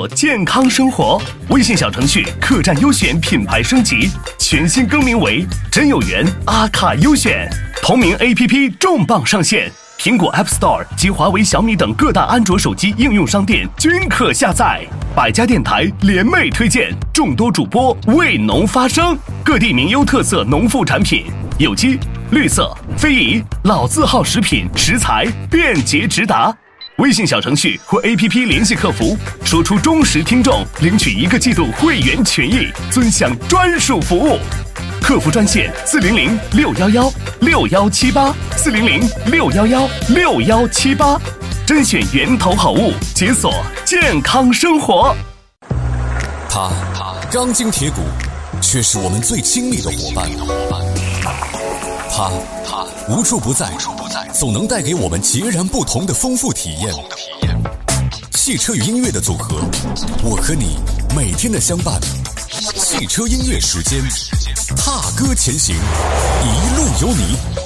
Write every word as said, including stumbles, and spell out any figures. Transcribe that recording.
做健康生活。微信小程序客栈优选品牌升级，全新更名为真有缘阿卡优选，同名 A P P 重磅上线。苹果 App Store 及华为、小米等各大安卓手机应用商店均可下载。百家电台联袂推荐，众多主播为农发声，各地名优特色农副产品，有机、绿色、非遗、老字号食品食材便捷直达。微信小程序或 A P P 联系客服，说出忠实听众，领取一个季度会员权益，尊享专属服务。客服专线四零零六幺幺六幺七八四零零六幺幺六幺七八，甄选源头好物，解锁健康生活。 他钢筋铁骨，却是我们最亲密的伙伴。他无处不在，总能带给我们截然不同的丰富体验。汽车与音乐的组合，我和你每天的相伴。汽车音乐时间，踏歌前行，一路有你。